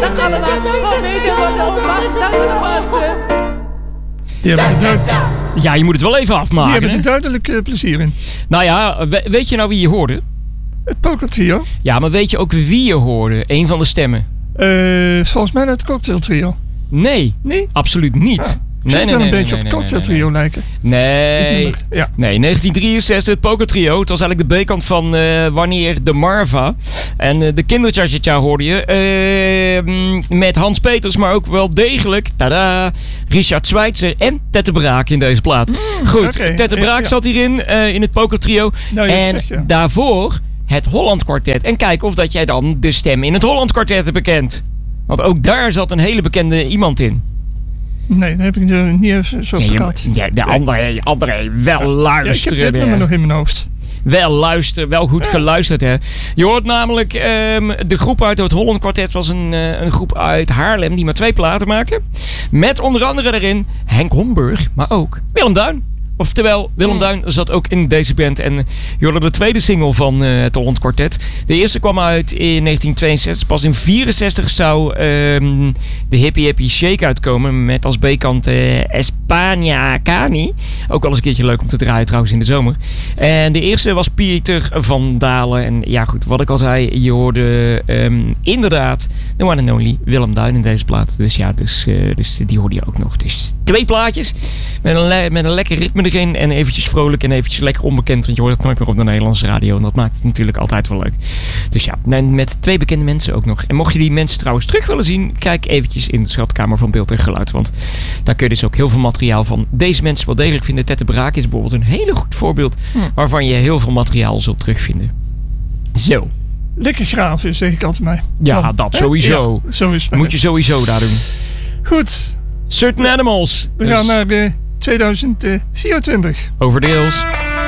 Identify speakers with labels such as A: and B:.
A: Ja, je moet het wel even afmaken.
B: Die hebben er duidelijk plezier in.
A: Nou ja, weet je nou wie je hoorde?
B: Het pokertrio.
A: Ja, maar weet je ook wie je hoorde? Een van de stemmen.
B: Volgens mij het cocktailtrio.
A: Nee, absoluut niet.
B: Ja. Nee, wel een beetje op het cocktailtrio lijken.
A: Nee.
B: Ja.
A: Nee, 1963, het pokertrio. Het was eigenlijk de B-kant van Wanneer de Marva. En de kindertja hoorde je. Met Hans Peters, maar ook wel degelijk. Tada! Richard Schweitzer en Tette Braak in deze plaat. Goed, okay. Tette Braak zat hierin in het pokertrio.
B: Nou,
A: en daarvoor het Holland Quartet. En kijk of dat jij dan de stem in het Holland Quartet hebt bekend. Want ook daar zat een hele bekende iemand in.
B: Nee, dat heb ik niet even zo gehad.
A: De andere wel luisteren.
B: Ja, ik heb dit nummer nog in mijn hoofd.
A: Wel goed geluisterd, hè. Je hoort namelijk, de groep uit het Holland Quartet was een groep uit Haarlem die maar 2 platen maakte. Met onder andere daarin Henk Homburg, maar ook Willem Duin. Oftewel, Willem Duin zat ook in deze band. En je hoorde de tweede single van het Holland Quartet. De eerste kwam uit in 1962. Pas in 1964 zou de Hippie Hippie Shake uitkomen. Met als B-kant España Cani. Ook wel eens een keertje leuk om te draaien trouwens in de zomer. En de eerste was Pieter van Dalen. En ja goed, wat ik al zei. Je hoorde inderdaad de one and only Willem Duin in deze plaat. Dus ja, dus die hoorde je ook nog. Dus 2 plaatjes met een lekker ritme erin en eventjes vrolijk en eventjes lekker onbekend, want je hoort het nooit meer op de Nederlandse radio en dat maakt het natuurlijk altijd wel leuk. Dus ja, en met 2 bekende mensen ook nog. En mocht je die mensen trouwens terug willen zien, kijk eventjes in de schatkamer van Beeld en Geluid, want daar kun je dus ook heel veel materiaal van deze mensen wel degelijk vinden. Tette Braak is bijvoorbeeld een hele goed voorbeeld waarvan je heel veel materiaal zult terugvinden. Zo.
B: Lekker graven, zeg ik altijd mij.
A: Ja, dat sowieso.
B: Ja, zo is het.
A: Moet je sowieso daar doen.
B: Goed.
A: Certain Animals.
B: We gaan naar 2024.
A: Over de hills.